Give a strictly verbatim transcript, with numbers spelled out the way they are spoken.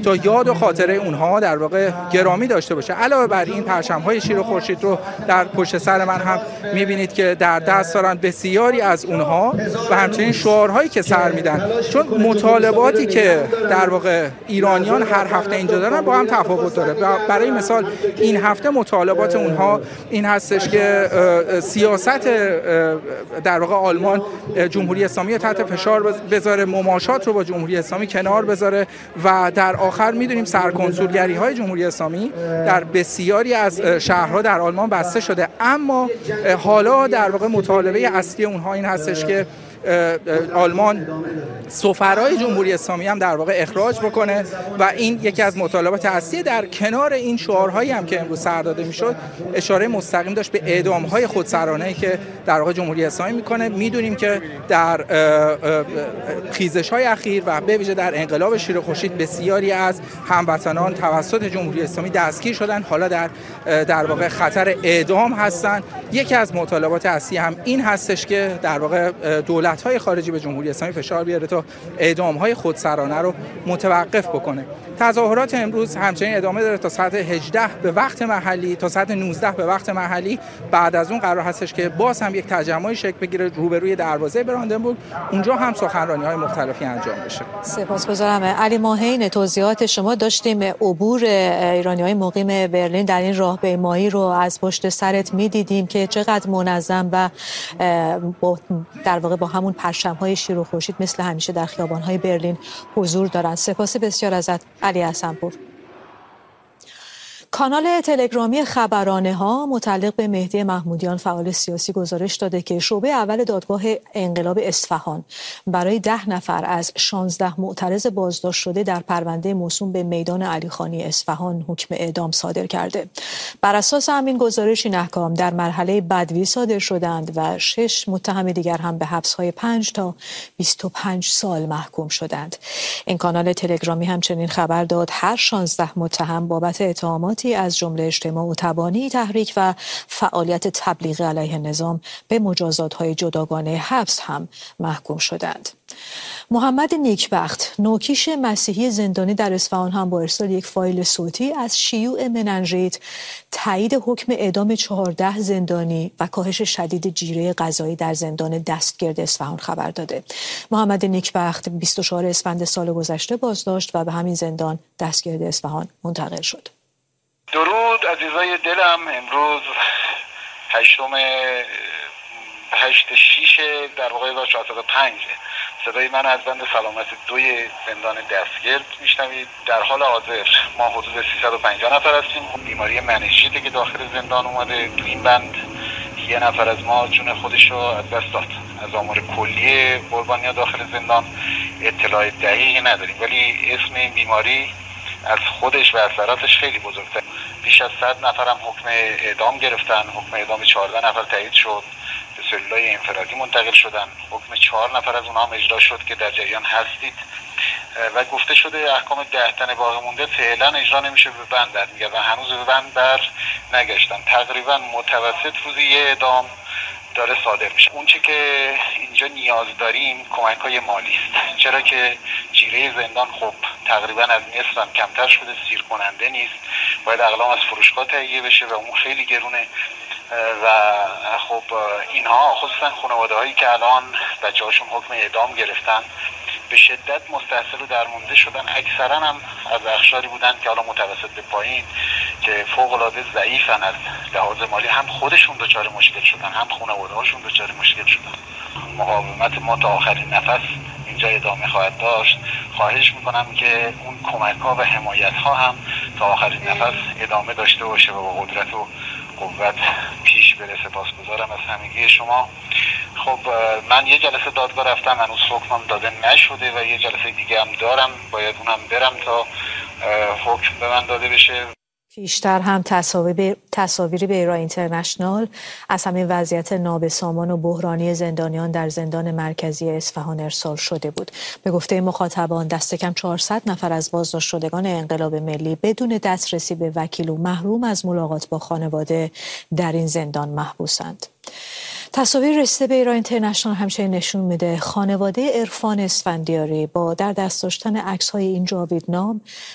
تا یاد و خاطره اونها در واقع گرامی داشته باشه. علاوه بر این پرچم‌های شیر و خورشید رو در پشت سر من هم می‌بینید که در دست دارن بسیاری از اونها و همچنین شعارهایی که سر میدن، چون مطالباتی که در واقع ایرانیان هر هفته اینجا دارن با هم تفاوت داره. برای مثال این هفته مطالبات اونها این هستش که سیاست در واقع آلمان جمهوری اسلامی تحت فشار بذاره، مماشات رو با جمهوری اسلامی کنار بذاره و در آخر میدونیم سرکنسولگری های جمهوری اسلامی در بسیاری از شهرها در آلمان بسته شده. اما حالا در واقع مطالبه اصلی اونها این هستش که آلمان سفرای جمهوری اسلامی هم در واقع اخراج بکنه و این یکی از مطالبات اصلی. در کنار این شعارهایی هم که امروز سر داده میشد اشاره مستقیم داشت به اعدام‌های خودسرانه‌ای که در واقع جمهوری اسلامی میکنه. میدونیم که در خیزش‌های اخیر و به ویژه در انقلاب شیر و خورشید بسیاری از هموطنان توسط جمهوری اسلامی دستگیر شدن، حالا در در واقع خطر اعدام هستند. یکی از مطالبات اصلی هم این هستش که در واقع دولت‌های خارجی به جمهوری اسلامی فشار بیاره تا اعدام‌های خودسرانه رو متوقف بکنه. تظاهرات امروز همچنین ادامه داره تا ساعت هجده به وقت محلی تا ساعت نوزده به وقت محلی. بعد از اون قرار هستش که باز هم یک تجمعی شکل بگیره روبروی دروازه براندنبورگ، اونجا هم سخنرانی‌های مختلفی انجام بشه. سپاسگزارم علی ماهین. توضیحات شما. داشتیم عبور ایرانی‌های مقیم برلین در این راهپیمایی رو از پشت سرت می‌دیدیم که چقدر منظم و با در واقع با همون پرچم‌های شیر و خورشید مثل همیشه در خیابان‌های برلین حضور دارند. سپاس بسیار ازت علی حسن‌پور. کانال تلگرامی خبرانه ها متعلق به مهدی محمودیان فعال سیاسی گزارش داده که شعبه اول دادگاه انقلاب اصفهان برای ده نفر از شانزده معترض بازداشت شده در پرونده موسوم به میدان علیخانی اصفهان حکم اعدام صادر کرده. بر اساس همین گزارش این احکام در مرحله بدوی صادر شدند و شش متهم دیگر هم به حبس‌های پنج تا بیست و پنج سال محکوم شدند. این کانال تلگرامی همچنین خبر داد هر شانزده متهم بابت اتهامات از جمله اجتماع و تبانی، تحریک و فعالیت تبلیغ علیه نظام به مجازات‌های جداگانه حبس هم محکوم شدند. محمد نیکبخت، نوکیش مسیحی زندانی در اصفهان، هم با ارسال یک فایل صوتی از شیوع مننژیت، تایید حکم اعدام چهارده زندانی و کاهش شدید جیره غذایی در زندان دستگرد اصفهان خبر داده. محمد نیکبخت بیست و چهارم اسفند سال گذشته بازداشت و به همین زندان دستگرد اصفهان منتقل شد. درود عزیزای دلم. امروز هشتم هشت شیش در واقع هزار و چهارصد و پنج صدای من از بند سلامت دوی زندان دستگرد میشنوید. در حال حاضر ما حدود سیصد و پنجاه نفر هستیم. بیماری مننژیت که داخل زندان اومده، تو این بند یه نفر از ما جون خودش رو از دست داد. از آمار کلی قربانی‌ها داخل زندان اطلاع دقیقی نداریم، ولی اسم این بیماری از خودش و اثراتش خیلی بزرگتر. بیش از صد نفر هم حکم اعدام گرفتن. حکم اعدام چهارده نفر تایید شد، به سلولای انفرادی منتقل شدن. حکم چهار نفر از اونها هم اجرا شد که در جریان هستید و گفته شده احکام ده تن باقی مونده فعلا اجرا نمیشه، به بند برمیگردن و هنوز به بند بر نگشتن. تقریبا متوسط روزی یه اعدام داره صادر میشه. اون چی که اینجا نیاز داریم کمک های مالی است، چرا که جیره زندان خب تقریبا از نصف هم کمتر شده، سیر کننده نیست، باید اقلام از فروشگاه تهیه بشه و اون خیلی گرونه و خب اینها خصوصا خانواده هایی که الان بچه هاشون حکم اعدام گرفتن به شدت مستحصل و درمونده شدن. اکثرا هم از اقشاری بودن که حالا متوسط به پایین که فوق العاده ضعیفن از لحاظ مالی، هم خودشون دچار مشکل شدن هم خانواده هاشون دچار مشکل شدن. مقاومت ما تا آخرین نفس اینجا ادامه خواهد داشت. خواهش میکنم که اون کمک ها و حمایت ها هم تا آخرین نفس ادامه داشته باشه و با قدرت و قوت پیش بره. سپاسگزارم از همگی شما. خب من یه جلسه دادگاه رفتم، هنوز حکمم داده نشده و یه جلسه دیگه هم دارم، باید اونم برم تا حکم به من داده بشه. پیشتر هم تصاویر تصاویری به ایران اینترنشنال از همین وضعیت نابسامان و بحرانی زندانیان در زندان مرکزی اصفهان ارسال شده بود. به گفته مخاطبان دست کم چهارصد نفر از بازداشت شدگان انقلاب ملی بدون دسترسی به وکیل و محروم از ملاقات با خانواده در این زندان محبوسند. تصاویر رسیده به ایران اینترنشنال همچنین نشون میده خانواده عرفان اسفندیاری با در دست داشتن عکس‌های این جاویدنام